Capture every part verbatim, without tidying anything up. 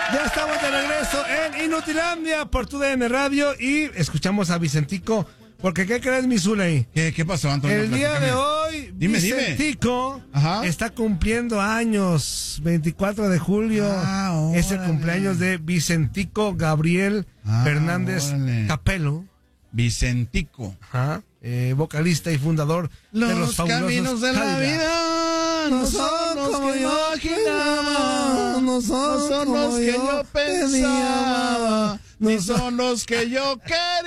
Ya estamos de regreso en Inutilandia por tu D N Radio y escuchamos a Vicentico. Porque, ¿qué crees, mi Zuley? ¿Qué, ¿Qué pasó, Antonio? El día Platícame. de hoy, dime, Vicentico dime. está cumpliendo años. veinticuatro de julio Ah, es el órale. cumpleaños de Vicentico Gabriel Ah, Fernández órale. Capelo. Vicentico. Ajá, eh, vocalista y fundador Los, de los fabulosos caminos de la Cadillacs. vida no son los como que yo imaginaba, no son, no son como los que yo yo pensaba, no ni son- son los que yo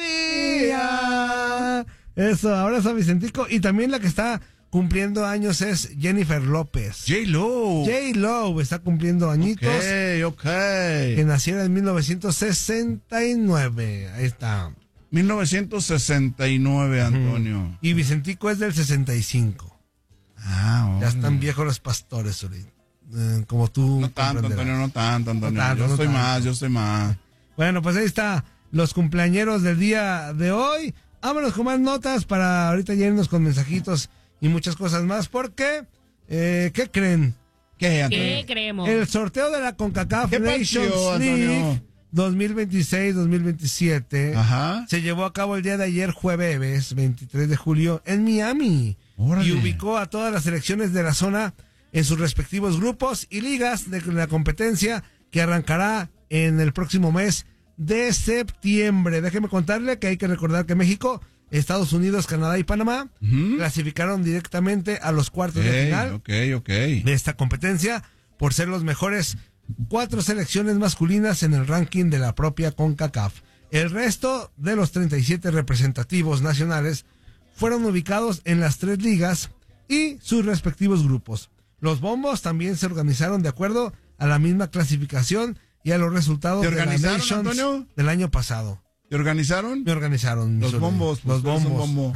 quería. Eso, ahora es a Vicentico. Y también la que está cumpliendo años es Jennifer López. J-Lo. J-Lo está cumpliendo añitos. Ok, ok. Que naciera en mil novecientos sesenta y nueve. Ahí está. mil novecientos sesenta y nueve, Antonio. Y Vicentico es del sesenta y cinco. Ah, Ya están viejos los pastores, ahorita. Eh, como tú. No tanto, comprenderás. Antonio, no tanto, Antonio. No tanto, yo no soy tanto. más, yo soy más. Bueno, pues ahí está los cumpleañeros del día de hoy. Vámonos con más notas para ahorita ya irnos con mensajitos y muchas cosas más. Porque, eh, ¿qué creen? ¿Qué, Antonio? ¿Qué creemos? El sorteo de la CONCACAF ¿Qué Nations partió, League Antonio? dos mil veintiséis dos mil veintisiete Ajá. se llevó a cabo el día de ayer, jueves veintitrés de julio, en Miami. Órale. Y ubicó a todas las selecciones de la zona en sus respectivos grupos y ligas de la competencia que arrancará en el próximo mes de septiembre. Déjeme contarle que hay que recordar que México, Estados Unidos, Canadá y Panamá Ujú. clasificaron directamente a los cuartos de Ok, final ok, ok. de esta competencia por ser los mejores cuatro selecciones masculinas en el ranking de la propia CONCACAF. El resto de los treinta y siete representativos nacionales fueron ubicados en las tres ligas y sus respectivos grupos. Los bombos también se organizaron de acuerdo a la misma clasificación y a los resultados ¿Te de la organizaron, Nations Antonio? del año pasado. ¿Te organizaron? Me organizaron. mis Los soles. bombos. pues, Los tú eres un bombos. bombo.